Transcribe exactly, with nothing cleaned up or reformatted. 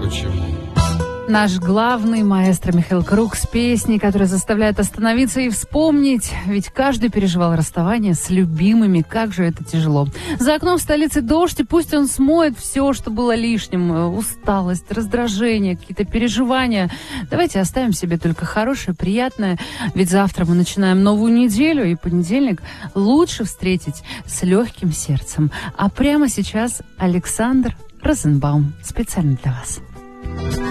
почему. Наш главный маэстро Михаил Круг с песней, которая заставляет остановиться и вспомнить. Ведь каждый переживал расставание с любимыми. Как же это тяжело. За окном в столице дождь, и пусть он смоет все, что было лишним. Усталость, раздражение, какие-то переживания. Давайте оставим себе только хорошее, приятное. Ведь завтра мы начинаем новую неделю, и понедельник лучше встретить с легким сердцем. А прямо сейчас Александр Розенбаум специально для вас.